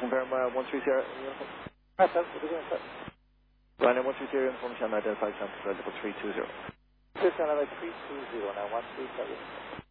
confirm 130 uniform. Right, sir. We'll be doing so. Ryanair 130 uniform, Channel identified, Channel level 320. Channel 320, now 130.